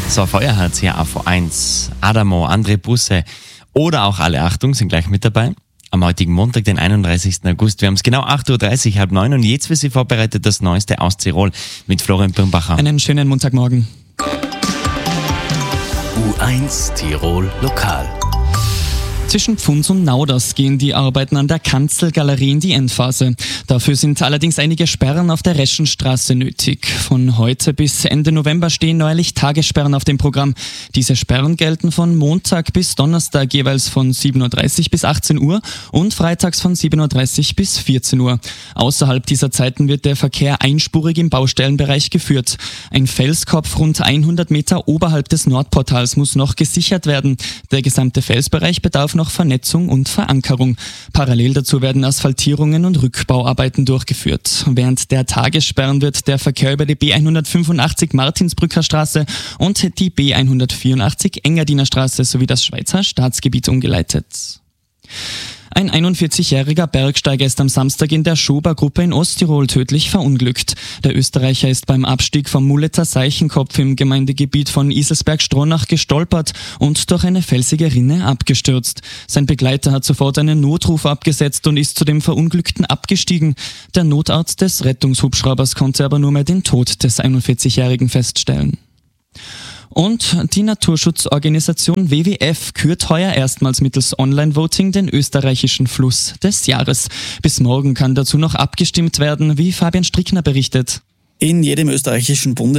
So, Feuerherz hier auf 1. Adamo, André Busse oder auch alle Achtung sind gleich mit dabei. Am heutigen Montag, den 31. August. Wir haben es genau 8.30 Uhr, 8:30. Und jetzt für Sie vorbereitet das Neueste aus Tirol mit Florian Birnbacher. Einen schönen Montagmorgen. U1 Tirol Lokal. Zwischen Pfunds und Nauders gehen die Arbeiten an der Kanzelgalerie in die Endphase. Dafür sind allerdings einige Sperren auf der Reschenstraße nötig. Von heute bis Ende November stehen neuerlich Tagessperren auf dem Programm. Diese Sperren gelten von Montag bis Donnerstag jeweils von 7.30 Uhr bis 18 Uhr und freitags von 7.30 Uhr bis 14 Uhr. Außerhalb dieser Zeiten wird der Verkehr einspurig im Baustellenbereich geführt. Ein Felskopf rund 100 Meter oberhalb des Nordportals muss noch gesichert werden. Der gesamte Felsbereich bedarf noch Vernetzung und Verankerung. Parallel dazu werden Asphaltierungen und Rückbauarbeiten durchgeführt. Während der Tagessperren wird der Verkehr über die B185 Martinsbrücker Straße und die B184 Engadiner Straße sowie das Schweizer Staatsgebiet umgeleitet. Ein 41-jähriger Bergsteiger ist am Samstag in der Schober-Gruppe in Osttirol tödlich verunglückt. Der Österreicher ist beim Abstieg vom Mulleter Seichenkopf im Gemeindegebiet von Iselsberg-Stronach gestolpert und durch eine felsige Rinne abgestürzt. Sein Begleiter hat sofort einen Notruf abgesetzt und ist zu dem Verunglückten abgestiegen. Der Notarzt des Rettungshubschraubers konnte aber nur mehr den Tod des 41-Jährigen feststellen. Und die Naturschutzorganisation WWF kürt heuer erstmals mittels Online-Voting den österreichischen Fluss des Jahres. Bis morgen kann dazu noch abgestimmt werden, wie Fabian Strickner berichtet. In jedem österreichischen